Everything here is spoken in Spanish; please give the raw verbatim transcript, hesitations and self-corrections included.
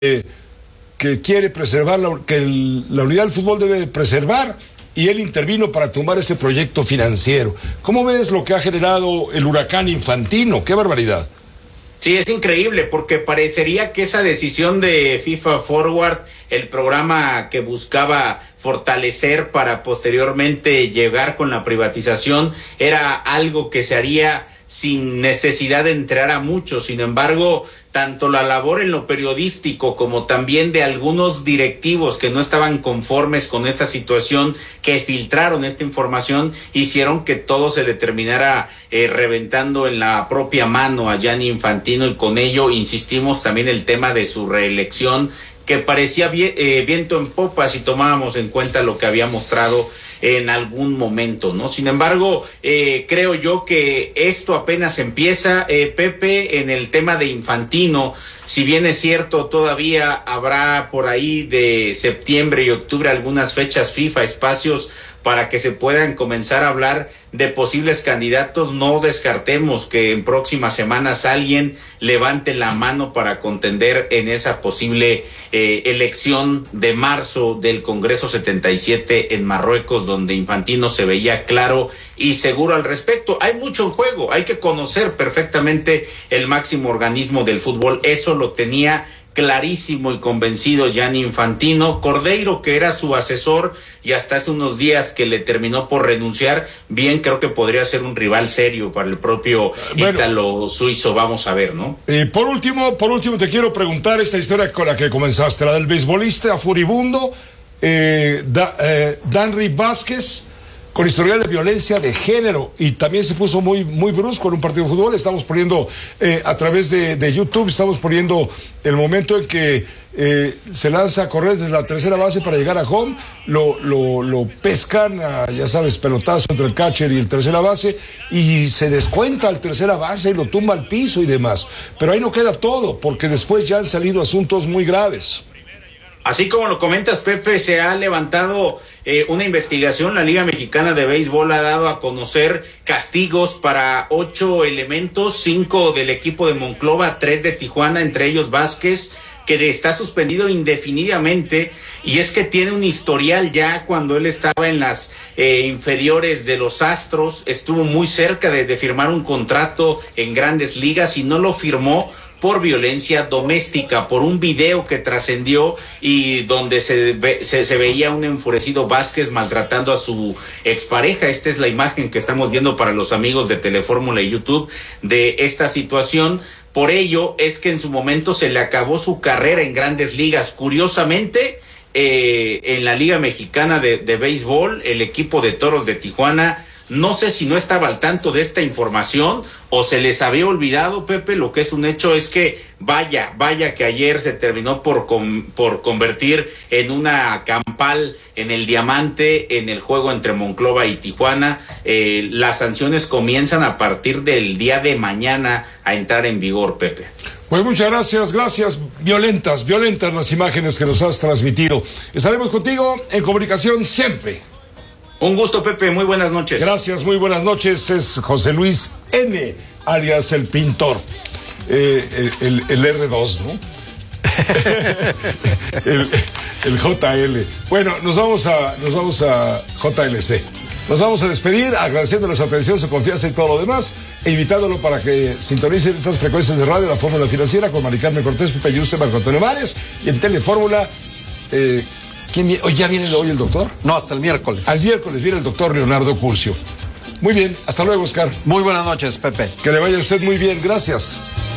eh, que quiere preservar, la, que el, la unidad del fútbol debe preservar, y él intervino para tumbar ese proyecto financiero. ¿Cómo ves lo que ha generado el huracán Infantino? ¡Qué barbaridad! Sí, es increíble porque parecería que esa decisión de FIFA Forward, el programa que buscaba fortalecer para posteriormente llegar con la privatización, era algo que se haría sin necesidad de entrar a muchos. Sin embargo, tanto la labor en lo periodístico como también de algunos directivos que no estaban conformes con esta situación, que filtraron esta información, hicieron que todo se le terminara eh, reventando en la propia mano a Gianni Infantino, y con ello insistimos también el tema de su reelección, que parecía bien, eh, viento en popa si tomábamos en cuenta lo que había mostrado en algún momento, ¿no? Sin embargo, eh, creo yo que esto apenas empieza, eh, Pepe, en el tema de Infantino. Si bien es cierto, todavía habrá por ahí de septiembre y octubre algunas fechas FIFA, espacios para que se puedan comenzar a hablar de posibles candidatos. No descartemos que en próximas semanas alguien levante la mano para contender en esa posible eh, elección de marzo del Congreso setenta y siete en Marruecos, donde Infantino se veía claro y seguro al respecto. Hay mucho en juego, hay que conocer perfectamente el máximo organismo del fútbol. Eso lo tenía clarísimo y convencido Gianni Infantino. Cordeiro, que era su asesor y hasta hace unos días que le terminó por renunciar, bien creo que podría ser un rival serio para el propio bueno, ítalo suizo. Vamos a ver, ¿no? Y por último, por último te quiero preguntar esta historia con la que comenzaste, la del beisbolista furibundo, eh, da, eh, Danry Vázquez, con historial de violencia de género, y también se puso muy, muy brusco en un partido de fútbol. Estamos poniendo eh, a través de, de YouTube, estamos poniendo el momento en que eh, se lanza a correr desde la tercera base para llegar a home, lo, lo, lo pescan, a, ya sabes, pelotazo entre el catcher y el tercera base, y se descuenta al tercera base y lo tumba al piso y demás. Pero ahí no queda todo, porque después ya han salido asuntos muy graves. Así como lo comentas, Pepe, se ha levantado eh, una investigación. La Liga Mexicana de Béisbol ha dado a conocer castigos para ocho elementos, cinco del equipo de Monclova, tres de Tijuana, entre ellos Vázquez, que está suspendido indefinidamente, y es que tiene un historial ya. Cuando él estaba en las eh, inferiores de los Astros, estuvo muy cerca de, de firmar un contrato en Grandes Ligas y no lo firmó por violencia doméstica, por un video que trascendió y donde se, ve, se, se veía un enfurecido Vázquez maltratando a su expareja. Esta es la imagen que estamos viendo para los amigos de Telefórmula y YouTube de esta situación. Por ello es que en su momento se le acabó su carrera en Grandes Ligas. Curiosamente, eh, en la Liga Mexicana de, de Béisbol, el equipo de Toros de Tijuana, no sé si no estaba al tanto de esta información o se les había olvidado, Pepe. Lo que es un hecho es que vaya, vaya que ayer se terminó por, con, por convertir en una campal en el diamante en el juego entre Monclova y Tijuana. Eh, las sanciones comienzan a partir del día de mañana a entrar en vigor, Pepe. Pues muchas gracias, gracias. Violentas, violentas las imágenes que nos has transmitido. Estaremos contigo en comunicación siempre. Un gusto, Pepe, muy buenas noches. Gracias, muy buenas noches. Es José Luis N., alias el pintor, eh, el, el erre dos, ¿no? el, el jota ele. Bueno, nos vamos a, nos vamos a jota ele ce. Nos vamos a despedir agradeciéndole su atención, su confianza y todo lo demás, e invitándolo para que sintonicen estas frecuencias de radio, la Fórmula Financiera, con Mari Carmen Cortés, Pepe Yuste, Marco Antonio Mares, y en Telefórmula, eh, ¿quién, oh, ¿ya viene hoy el doctor? No, hasta el miércoles. Al miércoles viene el doctor Leonardo Curcio. Muy bien, hasta luego, Oscar. Muy buenas noches, Pepe. Que le vaya a usted muy bien, gracias.